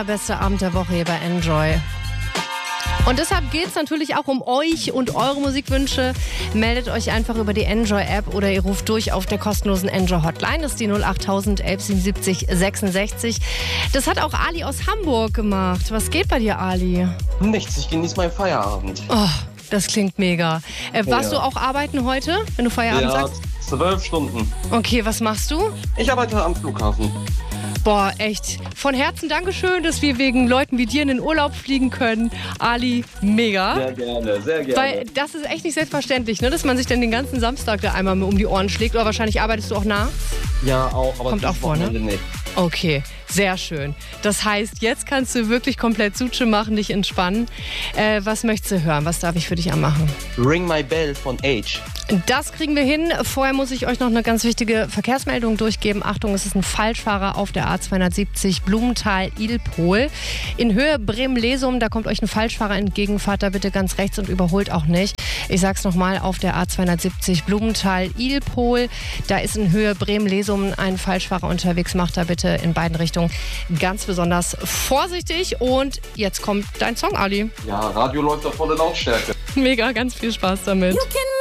der beste Abend der Woche hier bei Enjoy. Und deshalb geht es natürlich auch um euch und eure Musikwünsche. Meldet euch einfach über die Enjoy-App oder ihr ruft durch auf der kostenlosen Enjoy-Hotline. Das ist die 08000 1177 66. Das hat auch Ali aus Hamburg gemacht. Was geht bei dir, Ali? Nichts, ich genieße meinen Feierabend. Oh, das klingt mega. Warst du auch arbeiten heute, wenn du Feierabend sagst? 12 Stunden. Okay, was machst du? Ich arbeite am Flughafen. Boah, echt. Von Herzen Dankeschön, dass wir wegen Leuten wie dir in den Urlaub fliegen können. Ali, mega. Sehr gerne, sehr gerne. Weil das ist echt nicht selbstverständlich, ne, dass man sich dann den ganzen Samstag da einmal um die Ohren schlägt. Oder wahrscheinlich arbeitest du auch nachts? Ja, auch. Aber kommt auch vor, ne? Nicht. Okay, sehr schön. Das heißt, jetzt kannst du wirklich komplett Suche machen, dich entspannen. Was möchtest du hören? Was darf ich für dich anmachen? Ring My Bell von Age. Das kriegen wir hin. Vorher muss ich euch noch eine ganz wichtige Verkehrsmeldung durchgeben. Achtung, es ist ein Falschfahrer auf der A270 Blumenthal-Ilpol. In Höhe Bremen-Lesum, da kommt euch ein Falschfahrer entgegen. Fahrt da bitte ganz rechts und überholt auch nicht. Ich sag's nochmal, auf der A270 Blumenthal-Ilpol. Da ist in Höhe Bremen-Lesum ein Falschfahrer unterwegs. Macht da bitte in beiden Richtungen ganz besonders vorsichtig. Und jetzt kommt dein Song, Ali. Ja, Radio läuft auf volle Lautstärke. Mega, ganz viel Spaß damit.